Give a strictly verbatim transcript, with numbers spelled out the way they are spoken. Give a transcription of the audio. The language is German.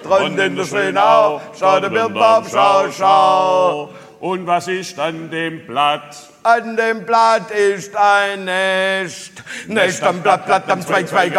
Strand in der Schönau, schau der Birnbaum, schau, schau. Und was ist an dem Blatt? An dem Blatt ist ein Nest. Nest am Blatt, Blatt am Zweig, Zweig am